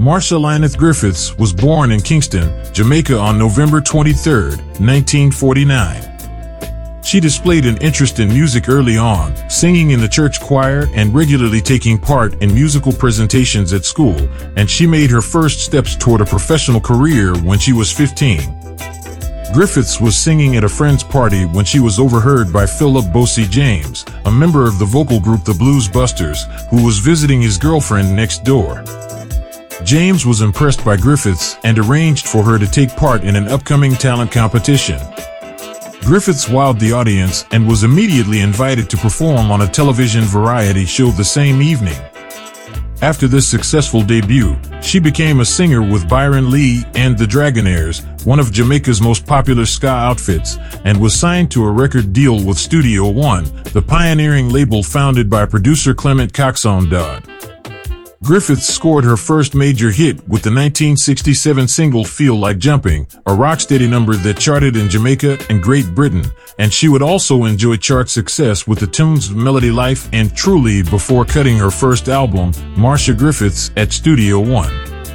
Marcia Lyneth Griffiths was born in Kingston, Jamaica on November 23, 1949. She displayed an interest in music early on, singing in the church choir and regularly taking part in musical presentations at school, and she made her first steps toward a professional career when she was 15. Griffiths was singing at a friend's party when she was overheard by Philip Bosie James, a member of the vocal group The Blues Busters, who was visiting his girlfriend next door. James was impressed by Griffiths and arranged for her to take part in an upcoming talent competition. Griffiths wowed the audience and was immediately invited to perform on a television variety show the same evening. After this successful debut, she became a singer with Byron Lee and the Dragonaires, one of Jamaica's most popular ska outfits, and was signed to a record deal with Studio One, the pioneering label founded by producer Clement Coxsone Dodd. Griffiths scored her first major hit with the 1967 single Feel Like Jumping, a rocksteady number that charted in Jamaica and Great Britain, and she would also enjoy chart success with the tunes Melody Life and Truly before cutting her first album, Marcia Griffiths, at Studio One.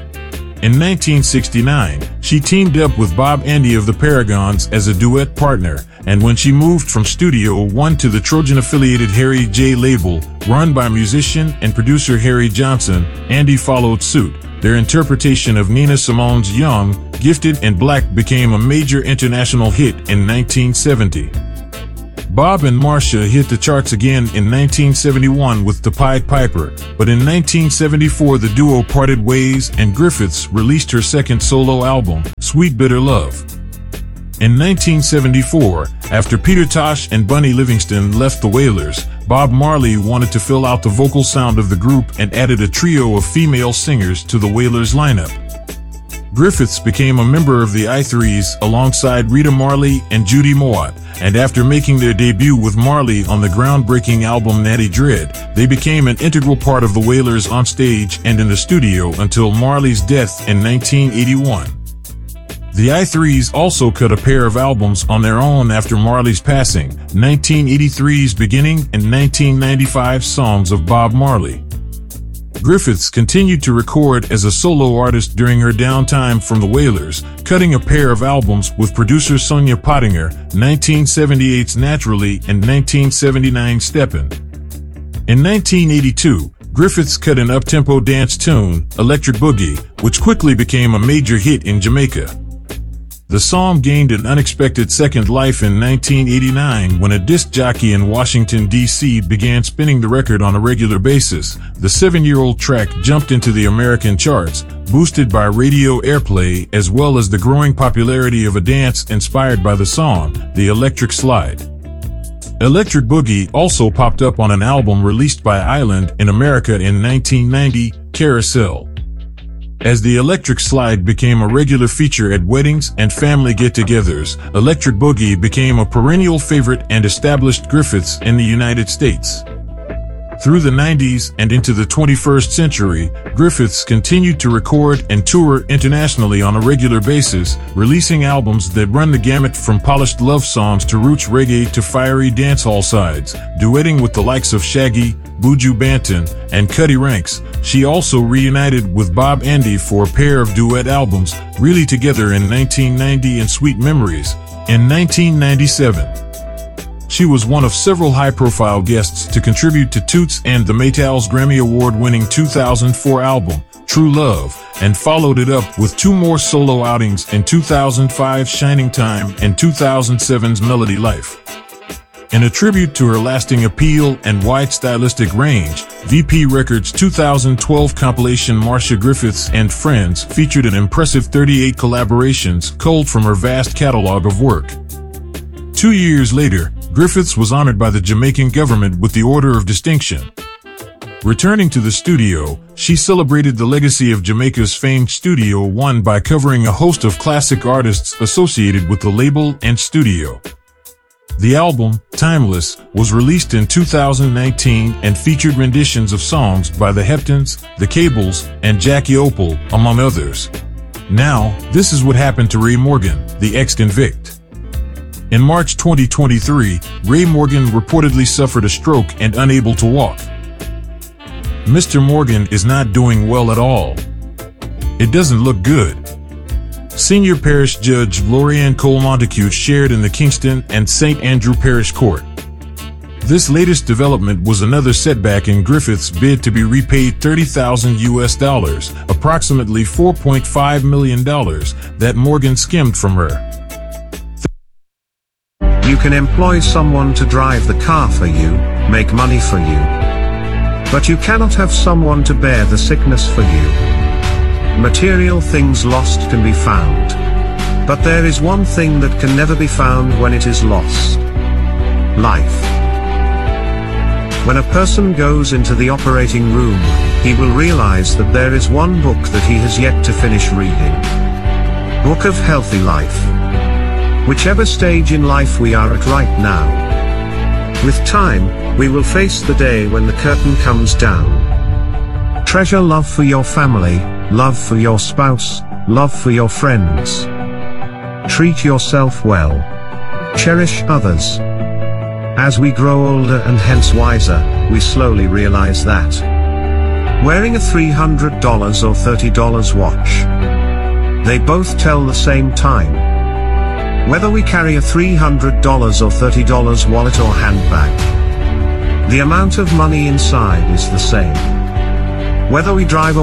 In 1969, she teamed up with Bob Andy of the Paragons as a duet partner, and when she moved from Studio One to the Trojan-affiliated Harry J label, run by musician and producer Harry Johnson, Andy followed suit. Their interpretation of Nina Simone's Young, Gifted and Black became a major international hit in 1970. Bob and Marcia hit the charts again in 1971 with The Pied Piper, but in 1974 the duo parted ways and Griffiths released her second solo album, Sweet Bitter Love. In 1974, after Peter Tosh and Bunny Livingston left the Wailers, Bob Marley wanted to fill out the vocal sound of the group and added a trio of female singers to the Wailers lineup. Griffiths became a member of the I-Threes alongside Rita Marley and Judy Mowatt, and after making their debut with Marley on the groundbreaking album Natty Dread, they became an integral part of the Wailers on stage and in the studio until Marley's death in 1981. The I-Threes also cut a pair of albums on their own after Marley's passing, 1983's Beginning and 1995's Songs of Bob Marley. Griffiths continued to record as a solo artist during her downtime from the Wailers, cutting a pair of albums with producer Sonia Pottinger, 1978's Naturally and 1979's Steppin'. In 1982, Griffiths cut an up-tempo dance tune, Electric Boogie, which quickly became a major hit in Jamaica. The song gained an unexpected second life in 1989 when a disc jockey in Washington, D.C. began spinning the record on a regular basis. The 7-year-old track jumped into the American charts, boosted by radio airplay as well as the growing popularity of a dance inspired by the song, the Electric Slide. Electric Boogie also popped up on an album released by Island in America in 1990, Carousel. As the Electric Slide became a regular feature at weddings and family get-togethers, Electric Boogie became a perennial favorite and established Griffiths in the United States. Through the 90s and into the 21st century, Griffiths continued to record and tour internationally on a regular basis, releasing albums that run the gamut from polished love songs to roots reggae to fiery dancehall sides, duetting with the likes of Shaggy, Buju Banton, and Cuddy Ranks. She also reunited with Bob Andy for a pair of duet albums, Really Together in 1990 and Sweet Memories in 1997. She was one of several high-profile guests to contribute to Toots and the Maytals Grammy Award-winning 2004 album, True Love, and followed it up with 2 more solo outings in 2005's Shining Time and 2007's Melody Life. In a tribute to her lasting appeal and wide stylistic range, VP Records' 2012 compilation Marcia Griffiths and Friends featured an impressive 38 collaborations culled from her vast catalog of work. 2 years later, Griffiths was honored by the Jamaican government with the Order of Distinction. Returning to the studio, she celebrated the legacy of Jamaica's famed Studio One by covering a host of classic artists associated with the label and studio. The album, Timeless, was released in 2019 and featured renditions of songs by the Heptones, the Cables, and Jackie Opel, among others. Now, this is what happened to Ray Morgan, the ex-convict. In March 2023, Ray Morgan reportedly suffered a stroke and unable to walk. Mr. Morgan is not doing well at all. it doesn't look good. Senior Parish Judge Lorianne Cole Montacute shared in the Kingston and St. Andrew Parish Court. This latest development was another setback in Griffith's bid to be repaid $30,000, approximately $4.5 million, that Morgan skimmed from her. You can employ someone to drive the car for you, make money for you. But you cannot have someone to bear the sickness for you. Material things lost can be found. But there is one thing that can never be found when it is lost. Life. When a person goes into the operating room, he will realize that there is one book that he has yet to finish reading. Book of Healthy Life. Whichever stage in life we are at right now. With time, we will face the day when the curtain comes down. Treasure love for your family, love for your spouse, love for your friends. Treat yourself well. Cherish others. As we grow older and hence wiser, we slowly realize that wearing a $300 or $30 watch, they both tell the same time. Whether we carry a $300 or $30 wallet or handbag, the amount of money inside is the same. Whether we drive a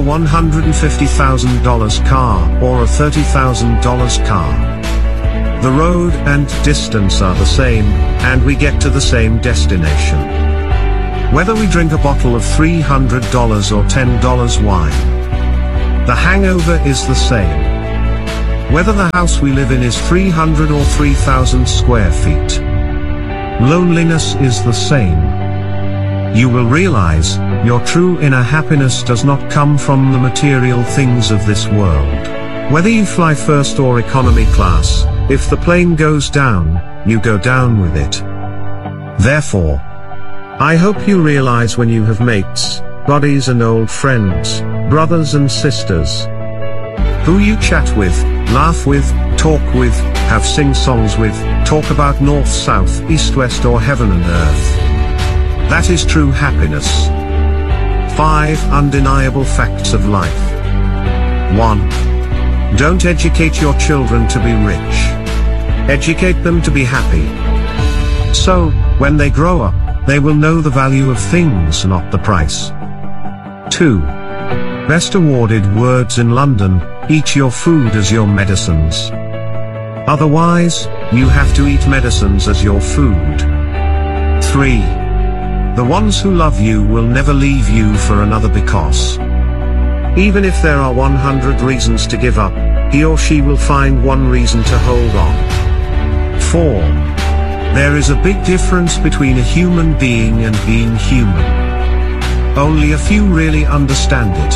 $150,000 car or a $30,000 car, the road and distance are the same, and we get to the same destination. Whether we drink a bottle of $300 or $10 wine, the hangover is the same. Whether the house we live in is 300 or 3,000 square feet, loneliness is the same. You will realize, your true inner happiness does not come from the material things of this world. Whether you fly first or economy class, if the plane goes down, you go down with it. Therefore, I hope you realize when you have mates, buddies and old friends, brothers and sisters, who you chat with, laugh with, talk with, have sing-songs with, talk about north, south, east, west or heaven and earth. That is true happiness. 5 undeniable facts of life. 1. Don't educate your children to be rich. Educate them to be happy. So, when they grow up, they will know the value of things, not the price. 2. Best awarded words in London, eat your food as your medicines. Otherwise, you have to eat medicines as your food. 3. The ones who love you will never leave you for another because even if there are 100 reasons to give up, he or she will find one reason to hold on. 4. There is a big difference between a human being and being human. Only a few really understand it.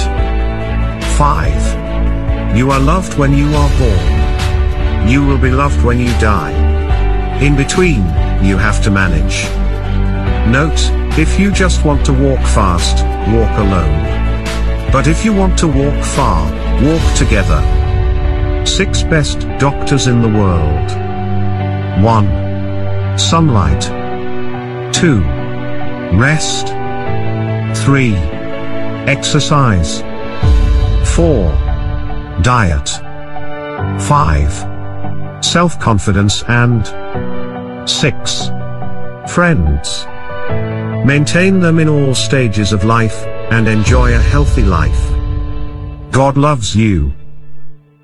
5. You are loved when you are born. You will be loved when you die. In between, you have to manage. Note, if you just want to walk fast, walk alone. But if you want to walk far, walk together. 6 best doctors in the world. 1. Sunlight. 2. Rest. 3. Exercise. 4. Diet. 5. Self-confidence and 6. Friends. Maintain them in all stages of life, and enjoy a healthy life. God loves you.